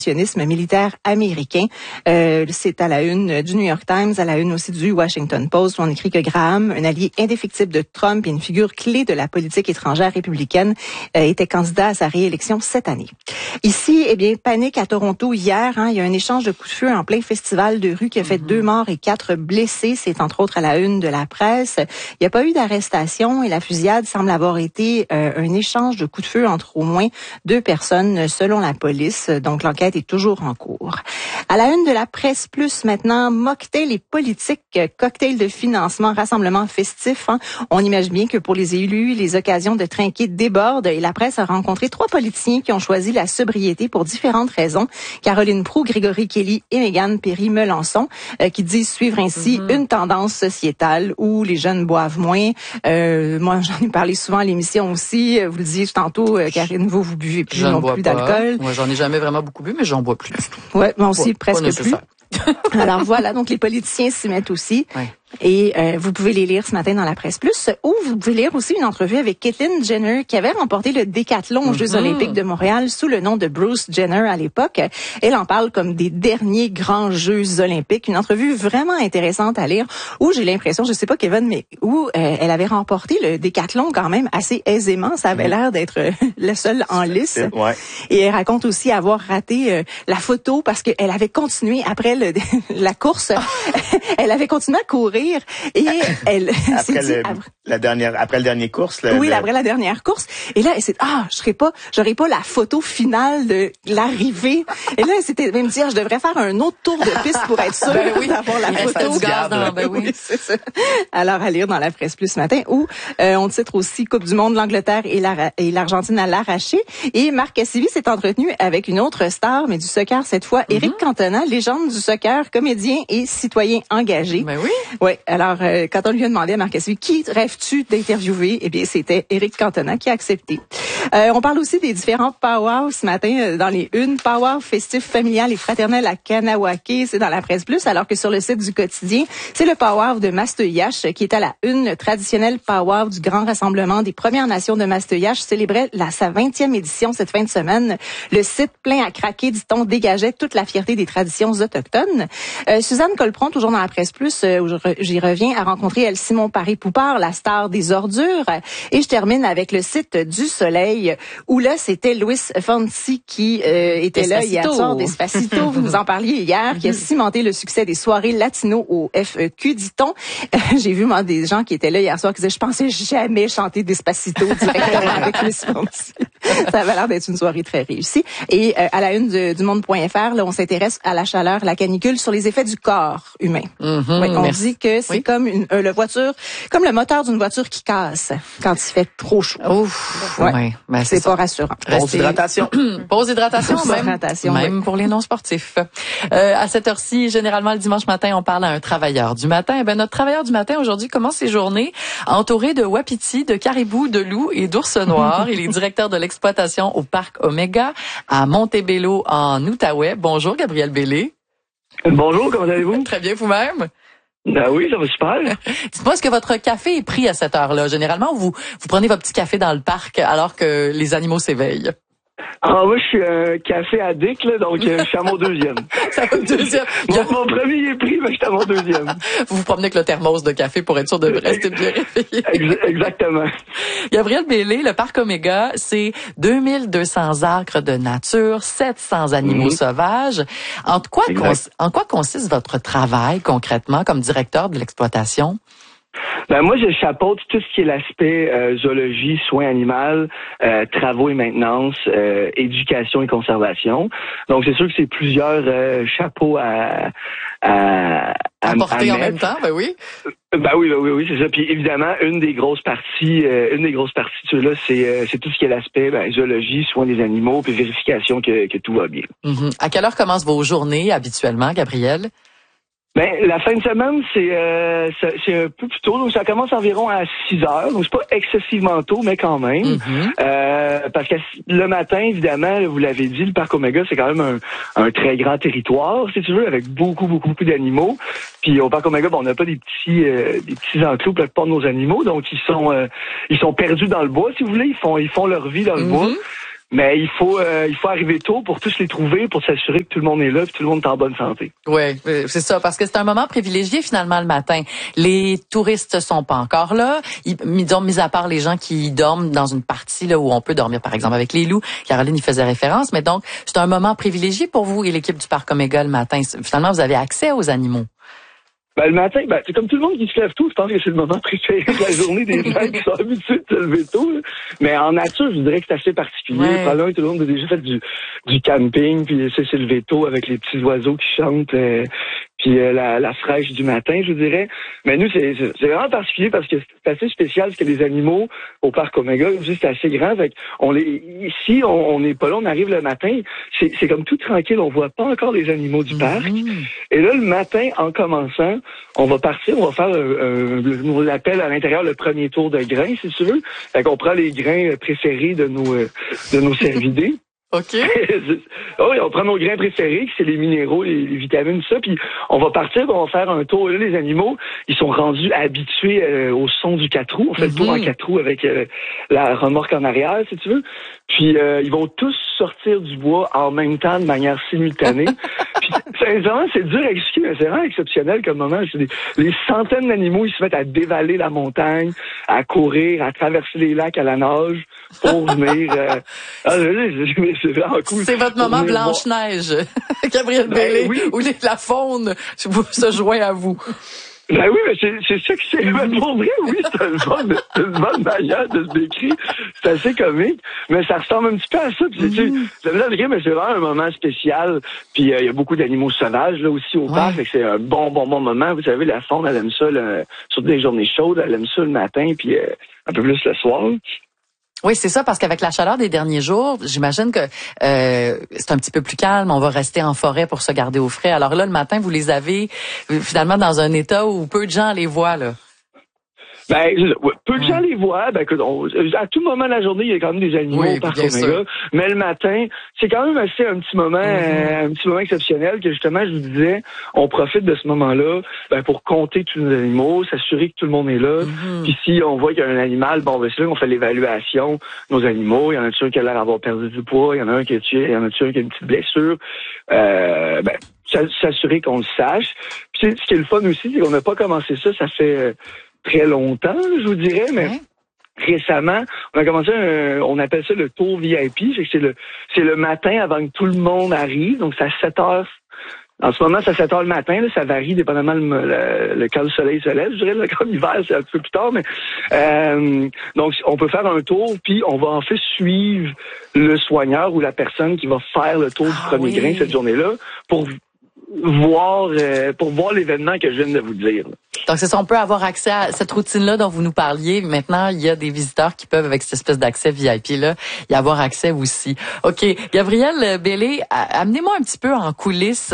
militaire américain. C'est à la une du New York Times, à la une aussi du Washington Post, où on écrit que Graham, un allié indéfectible de Trump et une figure clé de la politique étrangère républicaine, était candidat à sa réélection cette année. Ici, panique à Toronto hier. Il y a un échange de coups de feu en plein festival de rue qui a fait 2 morts et 4 blessés. C'est entre autres à la une de la presse. Il n'y a pas eu d'arrestation et la fusillade semble avoir été un échange de coups de feu entre au moins 2 personnes selon la police. Donc l'enquête est toujours en cours. À la une de la presse plus maintenant, mocktail et politique, cocktail de financement, rassemblement festif. On imagine bien que pour les élus, les occasions de trinquer débordent et la presse a rencontré 3 politiciens qui ont choisi la sobriété pour différentes raisons. Caroline Proulx, Grégory Kelly et Mégane Perry-Melançon, qui disent suivre ainsi une tendance sociétale où les jeunes boivent moins. Moi, j'en ai parlé souvent à l'émission aussi. Vous le disiez tantôt, Karine, vous buvez plus non plus d'alcool. Moi, j'en ai jamais vraiment beaucoup bu, mais j'en bois plus du tout. Ouais, moi aussi, presque plus. Alors voilà, donc les politiciens s'y mettent aussi. Ouais. Et vous pouvez les lire ce matin dans la presse plus, ou vous pouvez lire aussi une entrevue avec Caitlyn Jenner qui avait remporté le décathlon aux Jeux Olympiques de Montréal sous le nom de Bruce Jenner à l'époque. Elle en parle comme des derniers grands Jeux Olympiques. Une entrevue vraiment intéressante à lire où j'ai l'impression, je sais pas Kevin, mais où elle avait remporté le décathlon quand même assez aisément. Ça avait l'air d'être la seule en lice. Ouais. Et elle raconte aussi avoir raté la photo parce qu'elle avait continué après la course. Elle avait continué à courir. Et elle après le dernier course. Après la dernière course. Et là, elle s'est j'aurais pas la photo finale de l'arrivée. Et là, elle s'était même dit, je devrais faire un autre tour de piste pour être sûre d'avoir la photo. Oui, c'est ça. Alors, à lire dans la presse plus ce matin, où on titre aussi Coupe du monde, l'Angleterre et l'Argentine à l'arraché. Et Marc Cassivi s'est entretenu avec une autre star, mais du soccer cette fois, Éric Cantona, légende du soccer, comédien et citoyen engagé. Ben oui. Ouais. Alors, quand on lui a demandé à Marc Cassivi, qui rêves-tu d'interviewer? C'était Éric Cantona qui a accepté. On parle aussi des différents powwows ce matin dans les unes. Powwow festif familial et fraternel à Kanawake, c'est dans la presse plus, alors que sur le site du quotidien, c'est le powwow de Mastoyache qui est à la une. Le traditionnel powwow du grand rassemblement des Premières Nations de Mastoyache célébrait sa 20e édition cette fin de semaine. Le site plein à craquer, dit-on, dégageait toute la fierté des traditions autochtones. Suzanne Colpron, toujours dans la presse plus, j'y reviens, a rencontré Simon Paré-Poupard, la star des ordures. Et je termine avec le site du Soleil, où là, c'était Luis Fonsi qui était là hier soir, Despacito. Vous nous en parliez hier, qui a cimenté le succès des soirées latino au FEQ, dit-on. J'ai vu, moi, des gens qui étaient là hier soir qui disaient, je pensais jamais chanter Despacito directement avec Luis Fonsi. Ça avait l'air d'être une soirée très réussie. Et à la une du monde.fr, là, on s'intéresse à la chaleur, la canicule, sur les effets du corps humain. On dit que c'est comme comme le moteur d'une voiture qui casse quand il fait trop chaud. C'est pas rassurant. Pause hydratation. Pause hydratation, même pour les non-sportifs. À cette heure-ci, généralement le dimanche matin, on parle à un travailleur du matin. Notre travailleur du matin aujourd'hui commence ses journées entouré de wapitis, de caribous, de loups et d'ours noirs. Il est directeur de l'exploitation au parc Omega à Montebello en Outaouais. Bonjour Gabriel Bellé. Bonjour, comment allez-vous? Très bien, vous-même? Oui, ça va super. Dites-moi, est-ce que votre café est pris à cette heure-là? Généralement, vous prenez votre petit café dans le parc alors que les animaux s'éveillent. Moi, je suis un café addict, là, donc je suis à mon deuxième. C'est à votre deuxième. Mon premier est pris, mais je suis à mon deuxième. Vous vous promenez avec le thermos de café pour être sûr de rester bien réveillé. Exactement. Gabriel Bellé, le parc Omega, c'est 2200 acres de nature, 700 animaux sauvages. En quoi consiste votre travail concrètement comme directeur de l'exploitation? Moi, je chapeaute tout ce qui est l'aspect zoologie, soins animaux, travaux et maintenance, éducation et conservation. Donc, c'est sûr que c'est plusieurs chapeaux à porter en même temps, oui. Oui, c'est ça. Puis évidemment, une des grosses parties de ceux-là, c'est tout ce qui est l'aspect zoologie, soins des animaux, puis vérification que tout va bien. À quelle heure commencent vos journées habituellement, Gabriel? La fin de semaine, c'est un peu plus tôt. Donc, ça commence environ à 6 heures. Donc, c'est pas excessivement tôt, mais quand même. Parce que le matin, évidemment, vous l'avez dit, le parc Omega, c'est quand même un très grand territoire, si tu veux, avec beaucoup d'animaux. Puis, au parc Omega, on n'a pas des petits enclos pour la plupart de nos animaux. Donc, ils sont perdus dans le bois, si vous voulez. Ils font leur vie dans le bois. Mais il faut arriver tôt pour tous les trouver, pour s'assurer que tout le monde est là, et tout le monde est en bonne santé. Oui, c'est ça, parce que c'est un moment privilégié finalement le matin. Les touristes sont pas encore là, mis à part les gens qui dorment dans une partie là où on peut dormir, par exemple avec les loups. Caroline y faisait référence, mais donc c'est un moment privilégié pour vous et l'équipe du Parc Omega le matin. Finalement, vous avez accès aux animaux. Ben, le matin, c'est comme tout le monde qui se lève tôt. Je pense que c'est le moment préféré de la journée des gens qui sont habitués de se lever tôt. Là. Mais en nature, je dirais que c'est assez particulier. Ouais. Probablement tout le monde a déjà fait du camping, puis s'est levé tôt avec les petits oiseaux qui chantent, puis la fraîche du matin, je dirais. Mais nous, c'est vraiment particulier parce que c'est assez spécial parce que les animaux au Parc Omega, c'est assez grand. Fait ici, on n'est pas là, on arrive le matin. C'est comme tout tranquille, on voit pas encore les animaux du parc. Et là, le matin, en commençant, on va partir, on va faire, on l'appelle à l'intérieur le premier tour de grains, si tu veux. Fait qu'on prend les grains préférés de nos cervidés. OK. Oui, on prend nos grains préférés, c'est les minéraux, les vitamines, tout ça, puis on va partir, on va faire un tour. Et là, les animaux, ils sont rendus habitués au son du 4 roues. On fait le tour en 4 roues avec la remorque en arrière, si tu veux. Puis ils vont tous sortir du bois en même temps, de manière simultanée. Puis sincèrement, c'est dur à expliquer, mais c'est vraiment exceptionnel comme moment. Les centaines d'animaux, ils se mettent à dévaler la montagne, à courir, à traverser les lacs à la nage pour venir... c'est vraiment cool. C'est votre moment Blanche-Neige, Gabrielle Bellé, oui. où la faune se joint à vous. Ben oui, mais c'est ça que c'est. Mais pour vrai, oui, c'est une bonne manière de se décrire. C'est assez comique, mais ça ressemble un petit peu à ça. Puis, tu sais, mais c'est vraiment un moment spécial. Puis il y a beaucoup d'animaux sauvages là aussi au parc, fait que c'est un bon moment. Vous savez, la faune, elle aime ça, surtout des journées chaudes, elle aime ça le matin, puis un peu plus le soir. Oui, c'est ça, parce qu'avec la chaleur des derniers jours, j'imagine que c'est un petit peu plus calme. On va rester en forêt pour se garder au frais. Alors là, le matin, vous les avez finalement dans un état où peu de gens les voient, là. Peu de gens les voient. À tout moment de la journée, il y a quand même des animaux au Parc Omega. Mais le matin, c'est quand même assez un petit moment exceptionnel que justement, je vous disais, on profite de ce moment-là pour compter tous les animaux, s'assurer que tout le monde est là. Puis si on voit qu'il y a un animal, c'est là qu'on fait l'évaluation de nos animaux. Il y en a un qui a l'air d'avoir perdu du poids, il y en a un qui est tué, il y en a un qui a une petite blessure. S'assurer qu'on le sache. Puis ce qui est le fun aussi, c'est qu'on n'a pas commencé ça fait très longtemps, je vous dirais, mais récemment, on a commencé on appelle ça le tour VIP, c'est le matin avant que tout le monde arrive, donc c'est à 7 heures. En ce moment, c'est à 7 heures le matin, là, ça varie dépendamment quand le soleil se lève, je dirais, là, quand l'hiver, c'est un peu plus tard, mais donc on peut faire un tour, puis on va en fait suivre le soigneur ou la personne qui va faire le tour du premier grain cette journée-là pour voir l'événement que je viens de vous dire. Donc c'est ça, on peut avoir accès à cette routine-là dont vous nous parliez. Maintenant, il y a des visiteurs qui peuvent, avec cette espèce d'accès VIP-là, y avoir accès aussi. OK. Gabrielle Bellé, amenez-moi un petit peu en coulisses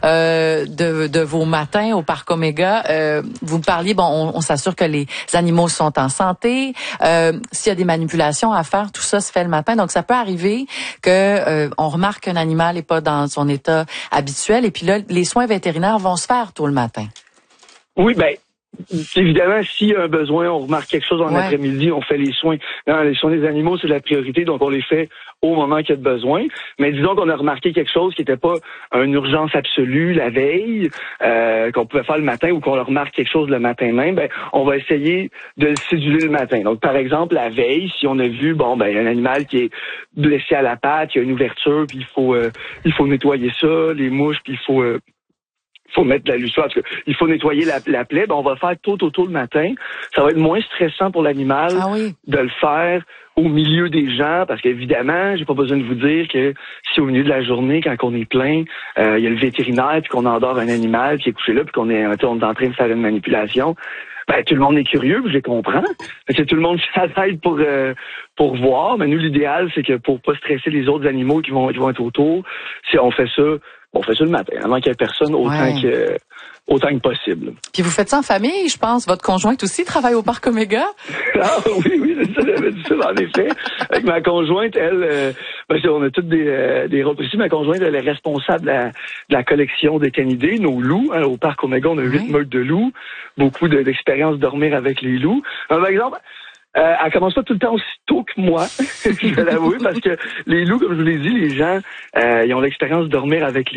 de vos matins au Parc Omega. Vous parliez, on s'assure que les animaux sont en santé. S'il y a des manipulations à faire, tout ça se fait le matin. Donc ça peut arriver que on remarque qu'un animal n'est pas dans son état habituel. Et puis là, les soins vétérinaires vont se faire tôt le matin. Oui, évidemment, s'il y a un besoin, on remarque quelque chose en après-midi, on fait les soins. Non, les soins des animaux, c'est la priorité, donc on les fait au moment qu'il y a de besoin. Mais disons qu'on a remarqué quelque chose qui n'était pas une urgence absolue la veille, qu'on pouvait faire le matin ou qu'on le remarque quelque chose le matin même, on va essayer de le céduler le matin. Donc, par exemple, la veille, si on a vu, un animal qui est blessé à la patte, il y a une ouverture, puis il faut nettoyer ça, les mouches, puis il faut mettre de la luciole, parce que il faut nettoyer la plaie, on va le faire tôt le matin. Ça va être moins stressant pour l'animal de le faire au milieu des gens, parce qu'évidemment, j'ai pas besoin de vous dire que si au milieu de la journée, quand on est plein, il y a le vétérinaire, puis qu'on endort un animal qui est couché là, puis qu'on est en train de faire une manipulation, tout le monde est curieux, je les comprends. C'est tout le monde s'aide pour voir, mais nous, l'idéal, c'est que pour pas stresser les autres animaux qui vont être autour, on fait ça le matin, avant qu'il y ait personne autant que possible. Puis vous faites ça en famille, je pense. Votre conjointe aussi travaille au Parc Omega? Oui, c'est ça, j'avais dit ça, en effet. Avec ma conjointe, elle, on a toutes des rôles précis. Ma conjointe, elle est responsable de la collection des canidés, nos loups. Au Parc Omega, on a 8 meutes de loups, beaucoup d'expérience de dormir avec les loups. Par exemple, Elle commence pas tout le temps aussi tôt que moi, je vais l'avouer, parce que les loups, comme je vous l'ai dit, les gens, ils ont l'expérience de dormir avec